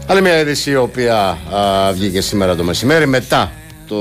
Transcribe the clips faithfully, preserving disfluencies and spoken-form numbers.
Άλλη μια είδηση η οποία α, βγήκε σήμερα το μεσημέρι μετά το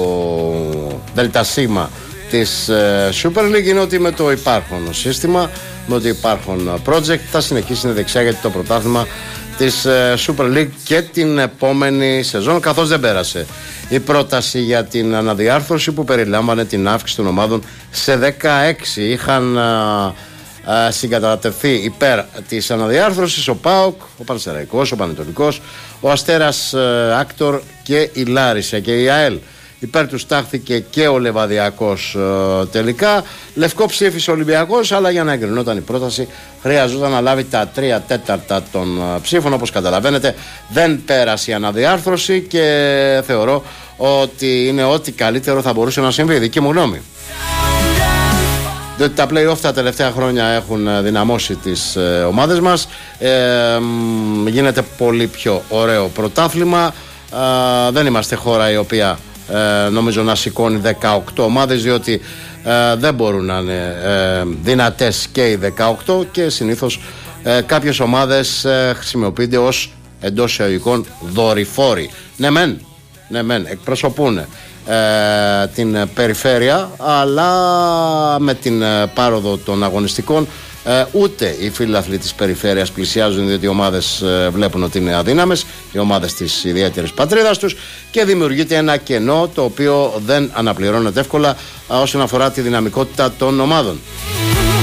ΔΣ της ε, Super League είναι ότι με το υπάρχον σύστημα, με το υπάρχον project θα συνεχίσει να διεξάγεται το πρωτάθλημα της ε, Super League και την επόμενη σεζόν, καθώς δεν πέρασε η πρόταση για την αναδιάρθρωση που περιλάμβανε την αύξηση των ομάδων σε δεκαέξι. Είχαν α, α, συγκατατεθεί υπέρ της αναδιάρθρωσης ο ΠΑΟΚ, ο Πανσεραϊκός, ο Πανετολικός, ο Αστέρας ε, Άκτορ και η Λάρισα, και η ΑΕΛ. Υπέρ του στάχθηκε και ο Λεβαδιακός ε, τελικά. Λευκό ψήφισε ο Ολυμπιακός, αλλά για να εγκρινόταν η πρόταση χρειαζόταν να λάβει τα τρία τέταρτα των ε, ψήφων. Όπως καταλαβαίνετε, δεν πέρασε η αναδιάρθρωση και θεωρώ ότι είναι ό,τι καλύτερο θα μπορούσε να συμβεί. Δική μου γνώμη. Διότι τα play-off τα τελευταία χρόνια έχουν δυναμώσει τις ε, ομάδες μας. Ε, ε, γίνεται πολύ πιο ωραίο πρωτάθλημα. Ε, δεν είμαστε χώρα η οποία Ε, νομίζω να σηκώνει δεκαοκτώ ομάδες, διότι ε, δεν μπορούν να είναι ε, δυνατές και οι δεκαοκτώ και συνήθως ε, κάποιες ομάδες ε, χρησιμοποιούνται ως εντός εισαγωγικών δορυφόροι. Ναι μεν, ναι μεν εκπροσωπούν ε, την περιφέρεια, αλλά με την ε, πάροδο των αγωνιστικών Ε, ούτε οι φίλαθλοι της περιφέρειας πλησιάζουν, διότι οι ομάδες ε, βλέπουν ότι είναι αδύναμες, οι ομάδες της ιδιαίτερης πατρίδας τους, και δημιουργείται ένα κενό το οποίο δεν αναπληρώνεται εύκολα ε, όσον αφορά τη δυναμικότητα των ομάδων.